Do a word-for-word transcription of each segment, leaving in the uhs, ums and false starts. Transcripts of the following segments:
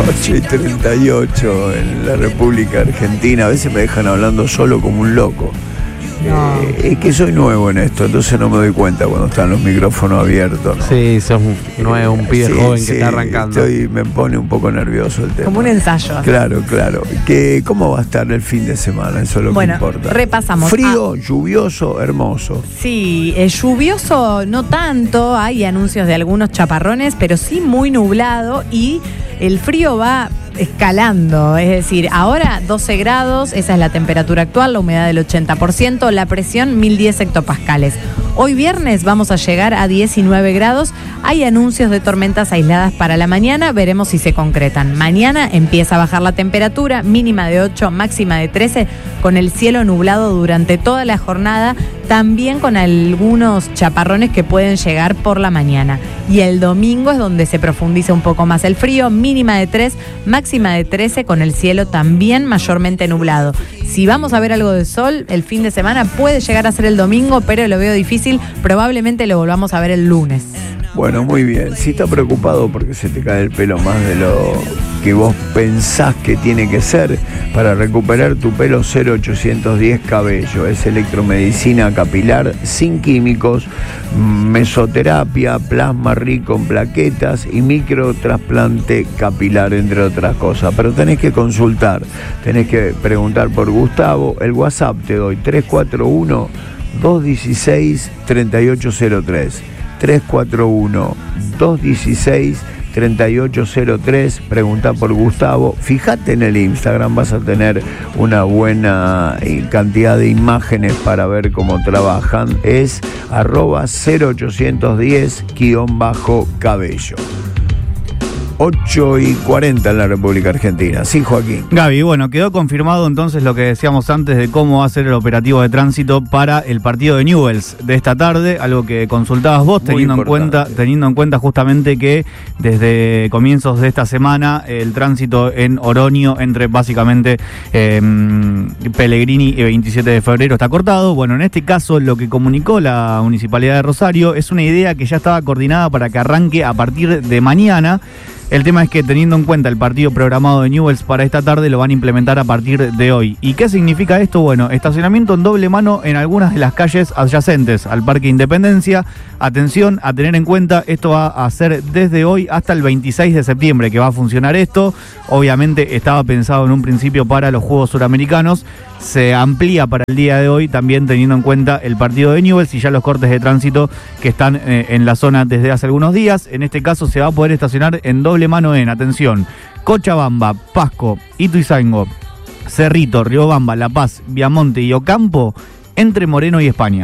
ocho y treinta y ocho en la República Argentina. A veces me dejan hablando solo como un loco. No. Eh, es que soy nuevo en esto, entonces no me doy cuenta cuando están los micrófonos abiertos, ¿no? Sí, sos un nuevo, un pibe Sí, joven sí, que está arrancando. Estoy, me pone un poco nervioso el tema. Como un ensayo. Claro, claro. Que, ¿cómo va a estar el fin de semana? Eso es lo Bueno, que importa. repasamos. Frío, lluvioso, hermoso. Sí, eh, lluvioso no tanto, hay anuncios de algunos chaparrones, pero sí muy nublado y el frío va escalando, es decir, ahora doce grados, esa es la temperatura actual, la humedad del ochenta por ciento, la presión mil diez hectopascales. Hoy viernes vamos a llegar a diecinueve grados, hay anuncios de tormentas aisladas para la mañana, veremos si se concretan. Mañana empieza a bajar la temperatura, mínima de ocho, máxima de trece, con el cielo nublado durante toda la jornada, también con algunos chaparrones que pueden llegar por la mañana. Y el domingo es donde se profundiza un poco más el frío, mínima de tres, máxima de trece, con el cielo también mayormente nublado. Si vamos a ver algo de sol, el fin de semana puede llegar a ser el domingo, pero lo veo difícil, probablemente lo volvamos a ver el lunes. Bueno, muy bien. Si estás preocupado porque se te cae el pelo más de lo que vos pensás que tiene que ser, para recuperar tu pelo, cero ochocientos diez Cabello. Es electromedicina capilar sin químicos, mesoterapia, plasma rico en plaquetas y microtrasplante capilar, entre otras cosas. Pero tenés que consultar, tenés que preguntar por Gustavo. El WhatsApp te doy tres cuatro uno, dos uno seis, tres ocho cero tres. tres cuatro uno, dos uno seis, tres ocho cero tres, preguntá por Gustavo. Fíjate en el Instagram, vas a tener una buena cantidad de imágenes para ver cómo trabajan. Es arroba cero ochocientos diez guión bajo cabello. ocho y cuarenta en la República Argentina. Sí, Joaquín. Gaby, bueno, quedó confirmado entonces lo que decíamos antes de cómo va a ser el operativo de tránsito para el partido de Newell's de esta tarde, algo que consultabas vos, teniendo en cuenta, teniendo en cuenta justamente que desde comienzos de esta semana el tránsito en Oroño entre básicamente eh, Pellegrini y veintisiete de febrero está cortado. Bueno, en este caso lo que comunicó la Municipalidad de Rosario es una idea que ya estaba coordinada para que arranque a partir de mañana. El tema es que, teniendo en cuenta el partido programado de Newell's para esta tarde, lo van a implementar a partir de hoy. ¿Y qué significa esto? Bueno, estacionamiento en doble mano en algunas de las calles adyacentes al Parque Independencia. Atención a tener en cuenta, esto va a ser desde hoy hasta el veintiséis de septiembre que va a funcionar esto. Obviamente estaba pensado en un principio para los Juegos Suramericanos. Se amplía para el día de hoy, también teniendo en cuenta el partido de Newell's y ya los cortes de tránsito que están eh, en la zona desde hace algunos días. En este caso se va a poder estacionar en doble mano en, atención, Cochabamba, Pasco, Ituzaingó, Cerrito, Riobamba, La Paz, Viamonte y Ocampo, entre Moreno y España.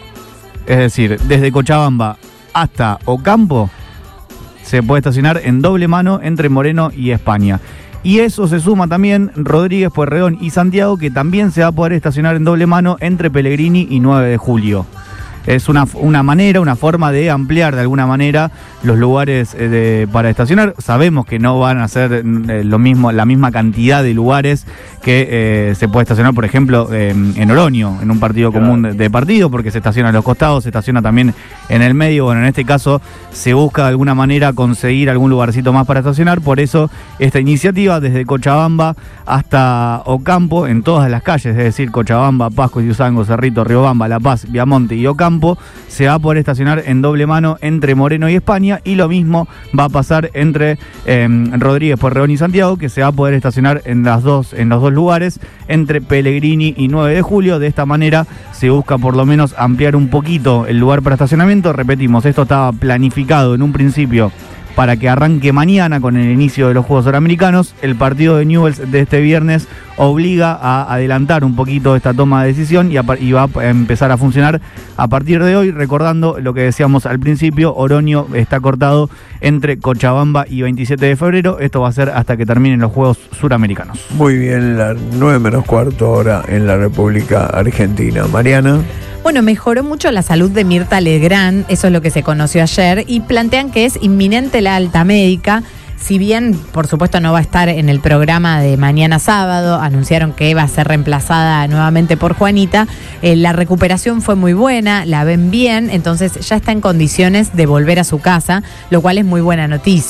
Es decir, desde Cochabamba hasta Ocampo se puede estacionar en doble mano entre Moreno y España. Y eso se suma también Rodríguez, Pueyrredón y Santiago, que también se va a poder estacionar en doble mano entre Pellegrini y nueve de julio. Es una, una manera, una forma de ampliar de alguna manera los lugares eh, de, para estacionar. Sabemos que no van a ser eh, lo mismo, la misma cantidad de lugares que eh, se puede estacionar, por ejemplo, eh, en Oroño, en un partido común de, de partido, porque se estaciona a los costados, se estaciona también en el medio. Bueno, en este caso se busca de alguna manera conseguir algún lugarcito más para estacionar. Por eso esta iniciativa, desde Cochabamba hasta Ocampo, en todas las calles, es decir, Cochabamba, Pasco, Ituzaingó, Cerrito, Riobamba, La Paz, Viamonte y Ocampo, se va a poder estacionar en doble mano entre Moreno y España, y lo mismo va a pasar entre eh, Rodríguez, Pueyrredón y Santiago, que se va a poder estacionar en las dos, en los dos lugares, entre Pellegrini y nueve de julio. De esta manera se busca por lo menos ampliar un poquito el lugar para estacionamiento. Repetimos, esto estaba planificado en un principio para que arranque mañana con el inicio de los Juegos Suramericanos. El partido de Newell's de este viernes obliga a adelantar un poquito esta toma de decisión y, a, y va a empezar a funcionar a partir de hoy. Recordando lo que decíamos al principio, Oroño está cortado entre Cochabamba y veintisiete de febrero. Esto va a ser hasta que terminen los Juegos Suramericanos. Muy bien, las nueve menos cuarto hora en la República Argentina. Mariana. Bueno, mejoró mucho la salud de Mirta Legrand, eso es lo que se conoció ayer, y plantean que es inminente la alta médica. Si bien, por supuesto, no va a estar en el programa de mañana sábado, anunciaron que va a ser reemplazada nuevamente por Juanita, eh, la recuperación fue muy buena, la ven bien, entonces ya está en condiciones de volver a su casa, lo cual es muy buena noticia.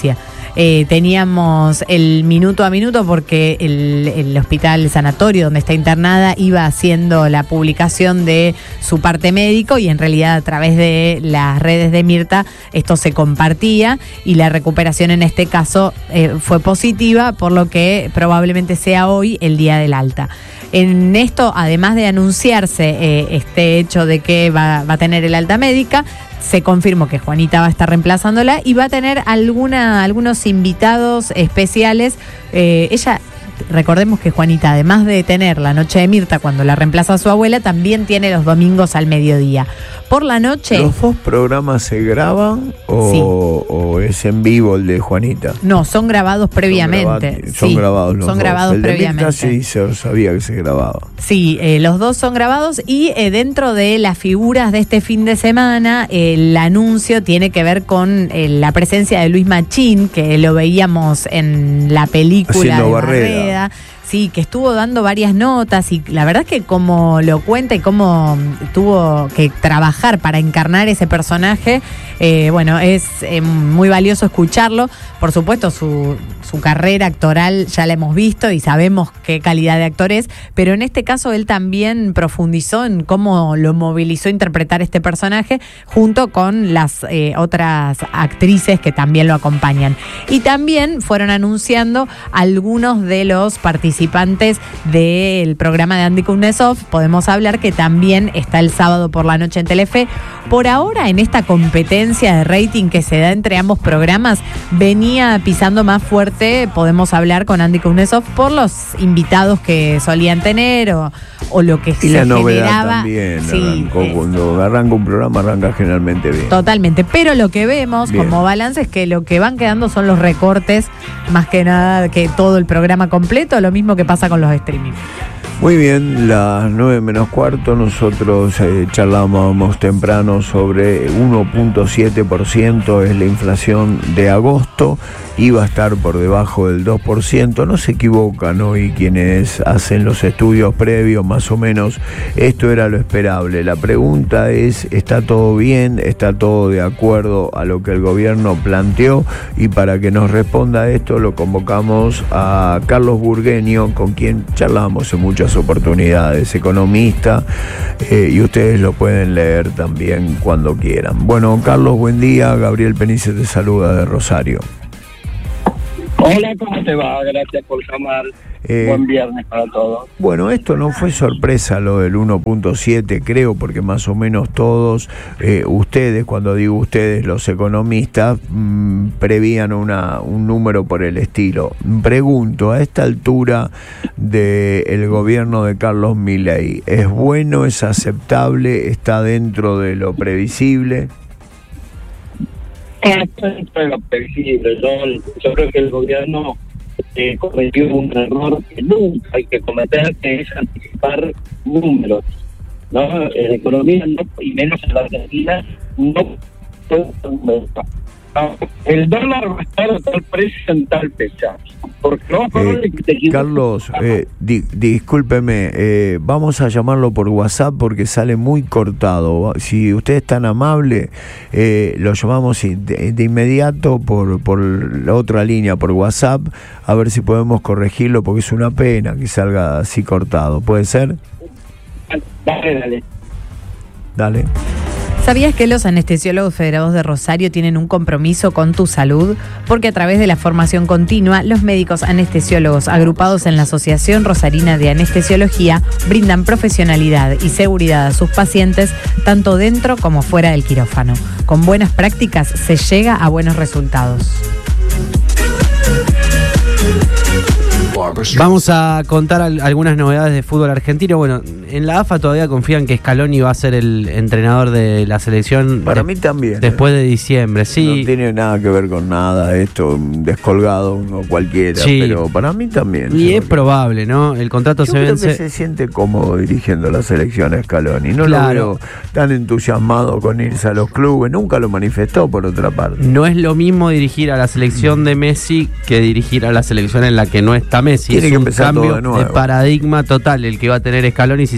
eh, teníamos el minuto a minuto porque el, el hospital sanatorio donde está internada iba haciendo la publicación de su parte médico y en realidad a través de las redes de Mirta esto se compartía y la recuperación en este caso eh, fue positiva, por lo que probablemente sea hoy el día del alta. En esto, además de anunciarse eh, este hecho de que va, va a tener el alta médica, se confirmó que Juanita va a estar reemplazándola y va a tener alguna, algunos invitados especiales. Eh, ella... Recordemos que Juanita, además de tener la noche de Mirta cuando la reemplaza a su abuela, también tiene los domingos al mediodía. Por la noche... ¿Los dos programas se graban o, sí. o es en vivo el de Juanita? No, son grabados previamente. Son, graba- son sí, grabados los Son dos. grabados el de previamente. Mirta sí se sabía que se grababa. Sí, eh, los dos son grabados y eh, dentro de las figuras de este fin de semana, eh, el anuncio tiene que ver con eh, la presencia de Luis Machín, que lo veíamos en la película Haciendo de Barrera. Barrera. Sí, que estuvo dando varias notas y la verdad es que como lo cuenta y cómo tuvo que trabajar para encarnar ese personaje, eh, bueno, es eh, muy valioso escucharlo. Por supuesto, su, su carrera actoral ya la hemos visto y sabemos qué calidad de actor es, pero en este caso él también profundizó en cómo lo movilizó a interpretar este personaje junto con las eh, otras actrices que también lo acompañan. Y también fueron anunciando algunos de los participantes del programa de Andy Kuznetsov. Podemos hablar que también está el sábado por la noche en Telefe. Por ahora, en esta competencia de rating que se da entre ambos programas, venía pisando más fuerte, podemos hablar con Andy Kuznetsov por los invitados que solían tener o, o lo que y se la novedad generaba. también Sí, arrancó, eh, cuando arranca un programa arranca generalmente bien. Totalmente, pero lo que vemos Bien. como balance es que lo que van quedando son los recortes, más que nada que todo el programa completo, lo mismo que pasa con los streaming. Muy bien, las nueve menos cuarto, nosotros eh, charlábamos temprano sobre uno punto siete por ciento es la inflación de agosto, iba a estar por debajo del dos por ciento, no se equivocan hoy quienes hacen los estudios previos, más o menos esto era lo esperable. La pregunta es, ¿está todo bien? ¿Está todo de acuerdo a lo que el gobierno planteó? Y para que nos responda esto lo convocamos a Carlos Burgueño, con quien charlamos en muchas oportunidades, economista, eh, y ustedes lo pueden leer también cuando quieran. Bueno, Carlos, buen día. Gabriel Penice te saluda de Rosario. Hola, ¿cómo te va? Gracias por llamar. Eh, Buen viernes para todos. Bueno, esto no fue sorpresa lo del uno punto siete, creo, porque más o menos todos, eh, ustedes, cuando digo ustedes, los economistas, mmm, prevían una, un número por el estilo. Pregunto, a esta altura del gobierno de Carlos Milei, ¿es bueno, es aceptable, está dentro de lo previsible? Esto es lo previsible. Yo, yo creo que el gobierno eh, cometió un error que nunca hay que cometer, que es anticipar números, ¿no? En economía, no, y menos en la Argentina, no puede ser un mercado. El dólar va a estar a tal precio en tal fecha. Porque no, eh, que te Carlos, eh, di, discúlpeme, eh, vamos a llamarlo por WhatsApp porque sale muy cortado. Si usted es tan amable, eh, lo llamamos de, de inmediato por, por la otra línea, por WhatsApp, a ver si podemos corregirlo, porque es una pena que salga así cortado. ¿Puede ser? Dale, dale. Dale. ¿Sabías que los anestesiólogos federados de Rosario tienen un compromiso con tu salud? Porque a través de la formación continua, los médicos anestesiólogos agrupados en la Asociación Rosarina de Anestesiología brindan profesionalidad y seguridad a sus pacientes, tanto dentro como fuera del quirófano. Con buenas prácticas se llega a buenos resultados. Vamos a contar al- algunas novedades de fútbol argentino. Bueno, en la A F A todavía confían que Scaloni va a ser el entrenador de la selección Para de- mí también. después de diciembre. Sí, No tiene nada que ver con nada, esto, un descolgado, uno cualquiera, Sí. pero para mí también. y yo es creo- probable, ¿no? El contrato Yo se creo que vence. se siente cómodo dirigiendo la selección a Scaloni. No Claro. lo veo tan entusiasmado con irse a los clubes. Nunca lo manifestó, por otra parte. No es lo mismo dirigir a la selección de Messi que dirigir a la selección en la que no está Messi. Tiene es que un empezar cambio todo de nuevo. paradigma total el que va a tener Scaloni si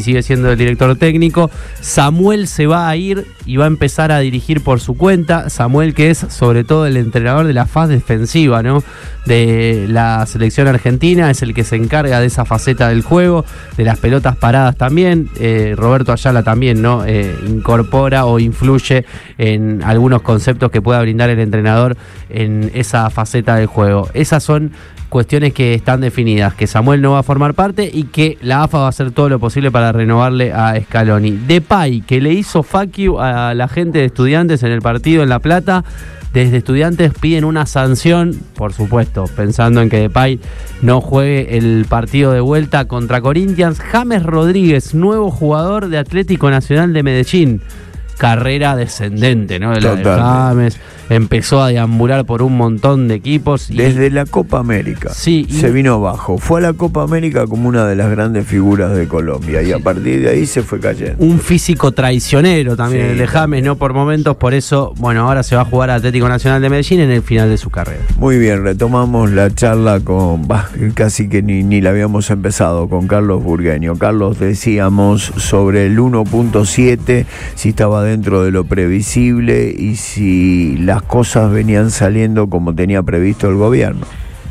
Rossi sigue siendo el director técnico. Samuel se va a ir y va a empezar a dirigir por su cuenta. Samuel, que es sobre todo el entrenador de la fase defensiva, ¿no?, de la selección argentina, es el que se encarga de esa faceta del juego, de las pelotas paradas también. eh, Roberto Ayala también, ¿no?, eh, incorpora o influye en algunos conceptos que pueda brindar el entrenador en esa faceta del juego. Esas son cuestiones que están definidas, que Samuel no va a formar parte y que la A F A va a hacer todo lo posible para renovarle a Scaloni. Depay, que le hizo fuck you a la gente de Estudiantes en el partido en La Plata. Desde Estudiantes piden una sanción, por supuesto, pensando en que Depay no juegue el partido de vuelta contra Corinthians. James Rodríguez, nuevo jugador de Atlético Nacional de Medellín. Carrera descendente, ¿no?, de la de James. Empezó a deambular por un montón de equipos. Y desde la Copa América sí, se vino bajo. Fue a la Copa América como una de las grandes figuras de Colombia y sí, a partir de ahí se fue cayendo. Un físico traicionero también, sí, el de James, ¿no?, por momentos. Por eso, bueno, ahora se va a jugar a Atlético Nacional de Medellín en el final de su carrera. Muy bien, retomamos la charla con, bah, casi que ni, ni la habíamos empezado, con Carlos Burgueño. Carlos, decíamos sobre el uno punto siete, si estaba dentro de lo previsible y si las cosas venían saliendo como tenía previsto el gobierno.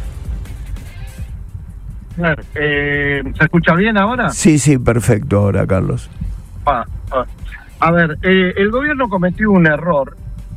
Eh, ¿Se escucha bien ahora? Sí, sí, perfecto ahora, Carlos. Ah, ah. A ver, eh, el gobierno cometió un error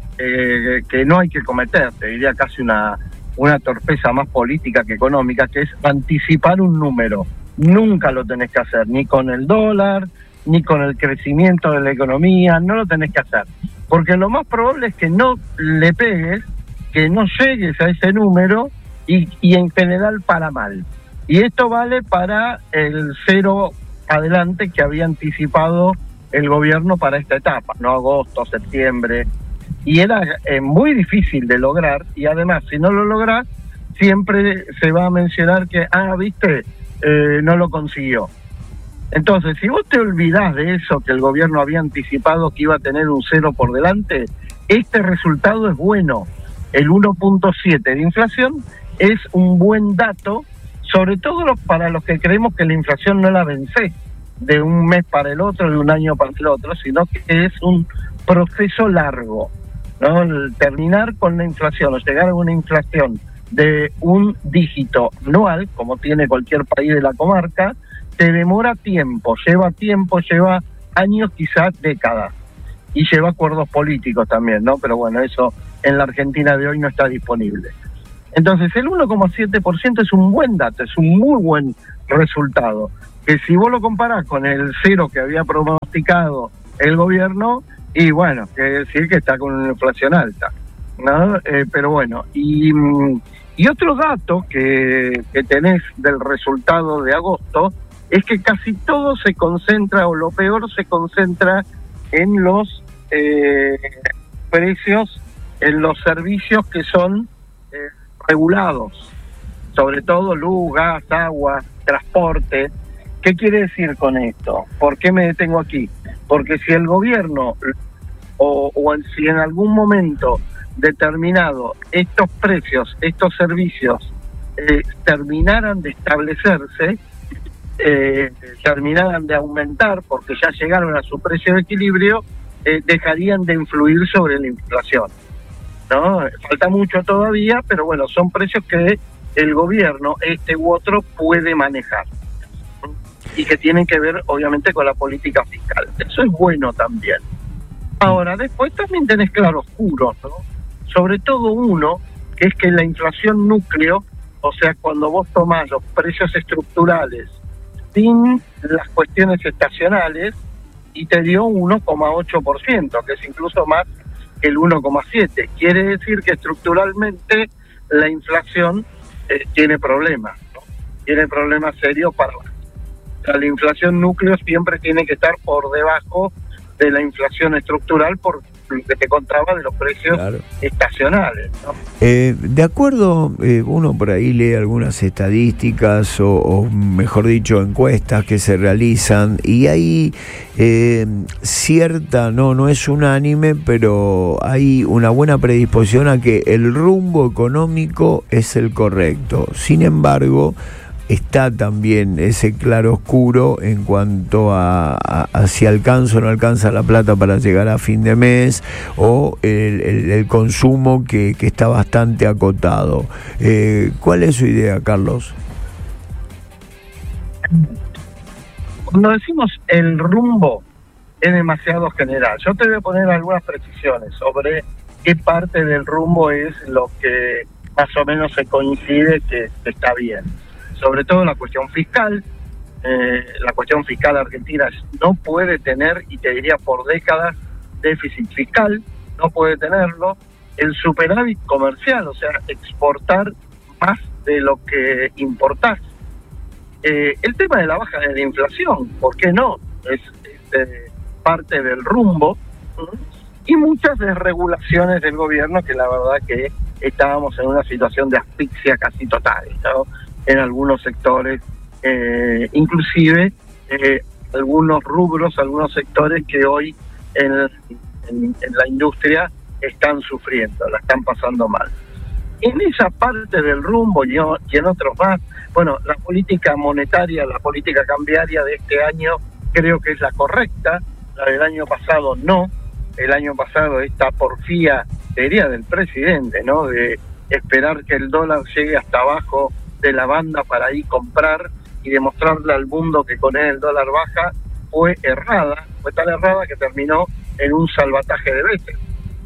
eh, que no hay que cometer, te diría casi una, una torpeza más política que económica, que es anticipar un número. Nunca lo tenés que hacer, ni con el dólar, ni con el crecimiento de la economía, no lo tenés que hacer. Porque lo más probable es que no le pegues, que no llegues a ese número y, y en general para mal. Y esto vale para el cero adelante que había anticipado el gobierno para esta etapa, no agosto, septiembre. Y era eh, muy difícil de lograr y además si no lo lográs siempre se va a mencionar que, ah, viste, eh, no lo consiguió. Entonces, si vos te olvidás de eso que el gobierno había anticipado que iba a tener un cero por delante, este resultado es bueno. El uno punto siete de inflación es un buen dato, sobre todo para los que creemos que la inflación no la vence de un mes para el otro, de un año para el otro, sino que es un proceso largo, ¿no? El terminar con la inflación o llegar a una inflación de un dígito anual, como tiene cualquier país de la comarca, te demora tiempo, lleva tiempo, lleva años, quizás décadas, y lleva acuerdos políticos también, ¿no? Pero bueno, eso en la Argentina de hoy no está disponible. Entonces el uno coma siete por ciento es un buen dato, es un muy buen resultado, que si vos lo comparás con el cero que había pronosticado el gobierno, y bueno, quiere decir que está con una inflación alta, ¿no? Eh, pero bueno, y, y otro dato que, que tenés del resultado de agosto es que casi todo se concentra, o lo peor se concentra en los eh, precios, en los servicios que son eh, regulados, sobre todo luz, gas, agua, transporte. ¿Qué quiere decir con esto? ¿Por qué me detengo aquí? Porque si el gobierno, o, o en, si en algún momento determinado estos precios, estos servicios eh, terminaran de establecerse, Eh, terminaran de aumentar porque ya llegaron a su precio de equilibrio, eh, dejarían de influir sobre la inflación, ¿no? Falta mucho todavía, pero bueno, son precios que el gobierno, este u otro, puede manejar y que tienen que ver obviamente con la política fiscal. Eso es bueno también. Ahora, después también tenés claroscuros, ¿no? Sobre todo uno, que es que la inflación núcleo, o sea, cuando vos tomás los precios estructurales sin las cuestiones estacionales, y te dio uno coma ocho por ciento, que es incluso más que el uno coma siete. Quiere decir que estructuralmente la inflación eh, tiene problemas, ¿no? Tiene problemas serios para la, o sea, la inflación núcleo siempre tiene que estar por debajo de la inflación estructural, por lo que te contaba de los precios claro. estacionales, ¿no? Eh, de acuerdo, eh, uno por ahí lee algunas estadísticas o, o mejor dicho encuestas que se realizan y hay eh, cierta, no, no es unánime, pero hay una buena predisposición a que el rumbo económico es el correcto. Sin embargo, está también ese claroscuro en cuanto a, a, a si alcanza o no alcanza la plata para llegar a fin de mes, o el, el, el consumo que, que está bastante acotado. Eh, ¿Cuál es su idea, Carlos? Cuando decimos el rumbo es demasiado general. Yo te voy a poner algunas precisiones sobre qué parte del rumbo es lo que más o menos se coincide que, que está bien. Sobre todo la cuestión fiscal. Eh, la cuestión fiscal argentina no puede tener, y te diría por décadas, déficit fiscal, no puede tenerlo. El superávit comercial, o sea, exportar más de lo que importás. Eh, el tema de la baja de la inflación, ¿por qué no? Es, es eh, parte del rumbo. ¿Mm? Y muchas desregulaciones del gobierno que la verdad que estábamos en una situación de asfixia casi total, ¿no? En algunos sectores, eh, inclusive eh, algunos rubros, algunos sectores que hoy en, en, en la industria están sufriendo, la están pasando mal. En esa parte del rumbo y, y en otros más, bueno, la política monetaria, la política cambiaria de este año creo que es la correcta, la del año pasado no. El año pasado esta porfía, diría, del presidente, ¿no? De esperar que el dólar llegue hasta abajo de la banda para ahí comprar y demostrarle al mundo que con él el dólar baja, fue errada, fue tan errada que terminó en un salvataje de veces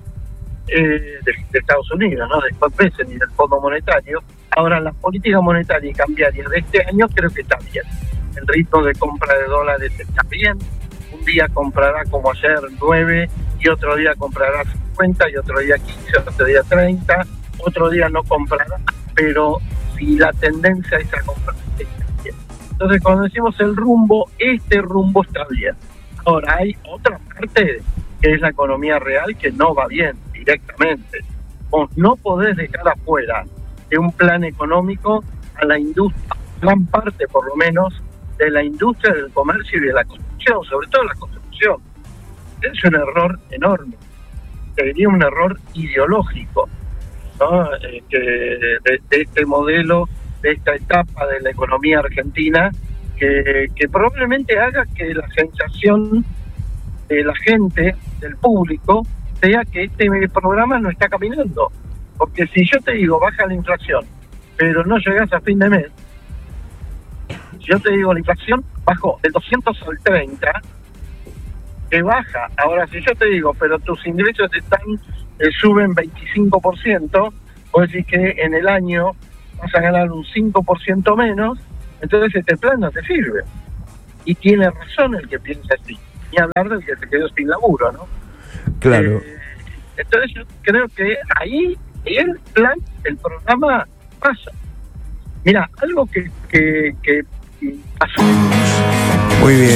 eh, de, de Estados Unidos, ¿no? Después veces y del Fondo Monetario. Ahora, la política monetaria y cambiaria de este año creo que está bien. El ritmo de compra de dólares está bien. Un día comprará como ayer nueve, y otro día comprará cincuenta, y otro día quince, otro día treinta, otro día no comprará, pero si la tendencia es a comprar, está bien. Entonces, cuando decimos el rumbo, este rumbo está bien. Ahora, hay otra parte que es la economía real que no va bien directamente. Vos no podés dejar afuera de un plan económico a la industria, gran parte por lo menos de la industria del comercio y de la construcción, sobre todo la construcción. Es un error enorme, te diría un error ideológico, ¿no? Eh, que de, de este modelo, de esta etapa de la economía argentina, que, que probablemente haga que la sensación de la gente, del público, sea que este programa no está caminando. Porque si yo te digo baja la inflación, pero no llegas a fin de mes, si yo te digo la inflación bajó del doscientos al treinta, que baja. Ahora, si yo te digo, pero tus ingresos están eh, suben veinticinco por ciento, vos decís que en el año vas a ganar un cinco por ciento menos, entonces este plan no te sirve. Y tiene razón el que piensa así. Ni hablar del que se quedó sin laburo, ¿no? Claro. Eh, entonces yo creo que ahí el plan, el programa pasa. Mira, algo que, que, que pasó. Muy bien.